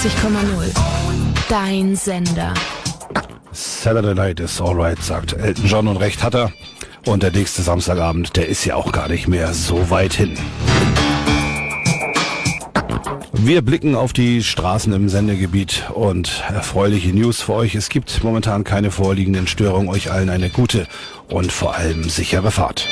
Dein Sender. Saturday Night is alright, sagt Elton John, und recht hat er. Und der nächste Samstagabend, der ist ja auch gar nicht mehr so weit hin. Wir blicken auf die Straßen im Sendegebiet und erfreuliche News für euch. Es gibt momentan keine vorliegenden Störungen. Euch allen eine gute und vor allem sichere Fahrt.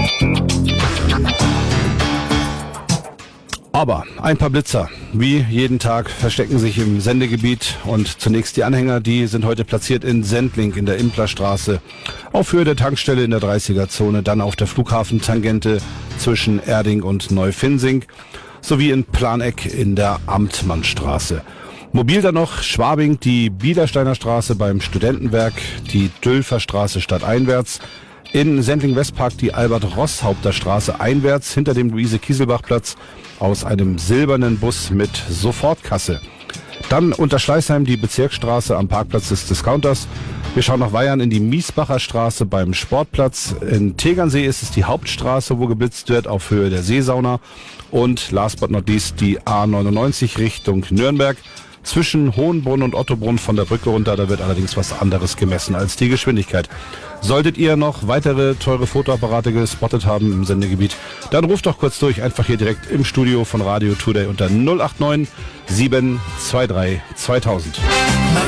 Aber ein paar Blitzer, wie jeden Tag, verstecken sich im Sendegebiet. Und zunächst die Anhänger, die sind heute platziert in Sendling in der Implerstraße, auf Höhe der Tankstelle in der 30er-Zone, dann auf der Flughafentangente zwischen Erding und Neufinnsing, sowie in Planegg in der Amtmannstraße. Mobil dann noch Schwabing, die Biedersteiner Straße beim Studentenwerk, die Dülferstraße stadteinwärts, in Sendling-Westpark die Albert-Roßhaupter Straße einwärts hinter dem Luise-Kieselbach-Platz aus einem silbernen Bus mit Sofortkasse. Dann unter Schleißheim die Bezirksstraße am Parkplatz des Discounters. Wir schauen nach Weyern in die Miesbacher Straße beim Sportplatz. In Tegernsee ist es die Hauptstraße, wo geblitzt wird, auf Höhe der Seesauna. Und last but not least die A99 Richtung Nürnberg. Zwischen Hohenbrunn und Ottobrunn von der Brücke runter, da wird allerdings was anderes gemessen als die Geschwindigkeit. Solltet ihr noch weitere teure Fotoapparate gespottet haben im Sendegebiet, dann ruft doch kurz durch, einfach hier direkt im Studio von Radio Today unter 089 723 2000.